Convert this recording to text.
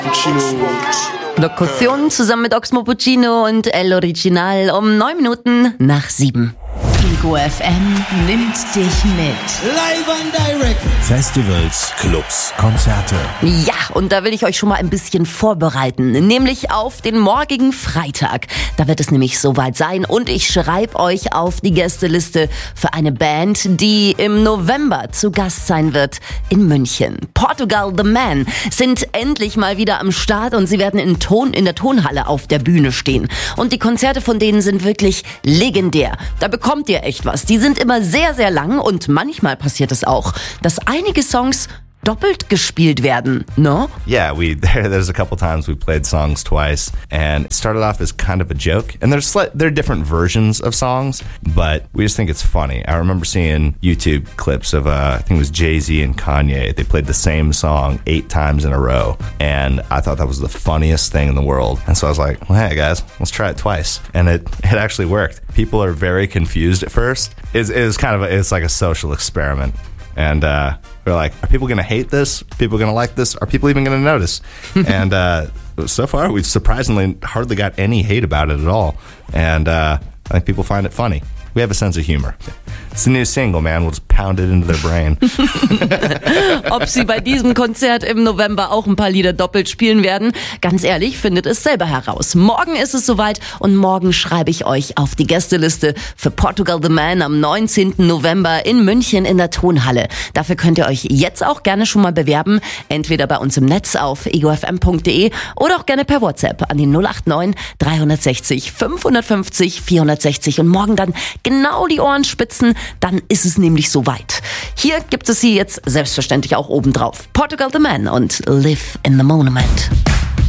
Locution zusammen mit Oxmo Puccino und El Original um 7:09. Ego FM nimmt dich mit. Live and direct. Festivals, Clubs, Konzerte. Ja, und da will ich euch schon mal ein bisschen vorbereiten, nämlich auf den morgigen Freitag. Da wird es nämlich soweit sein und ich schreibe euch auf die Gästeliste für eine Band, die im November zu Gast sein wird in München. Portugal The Man sind endlich mal wieder am Start und sie werden in der Tonhalle auf der Bühne stehen. Und die Konzerte von denen sind wirklich legendär. Da bekommt ihr echt was. Die sind immer sehr, sehr lang und manchmal passiert es auch, dass einige Songs doppelt gespielt werden, no? Yeah, there's a couple times we played songs twice, and it started off as kind of a joke. And there are different versions of songs, but we just think it's funny. I remember seeing YouTube clips of I think it was Jay-Z and Kanye. They played the same song 8 times in a row, and I thought that was the funniest thing in the world. And so I was like, well, hey guys, let's try it twice. And it actually worked. People are very confused at first. It's like a social experiment. And we're like, are people going to hate this? Are people going to like this? Are people even going to notice? And so far, we've surprisingly hardly got any hate about it at all. And I think people find it funny. We have a sense of humor. It's a new single, man. We'll just pound it into their brain. Ob sie bei diesem Konzert im November auch ein paar Lieder doppelt spielen werden, ganz ehrlich, findet es selber heraus. Morgen ist es soweit und morgen schreibe ich euch auf die Gästeliste für Portugal The Man am 19. November in München in der Tonhalle. Dafür könnt ihr euch jetzt auch gerne schon mal bewerben, entweder bei uns im Netz auf egofm.de oder auch gerne per WhatsApp an die 089 360 550 460 und morgen dann genau die Ohren spitzen, dann ist es nämlich soweit. Hier gibt es sie jetzt selbstverständlich auch obendrauf. Portugal The Man und Live in the Moment.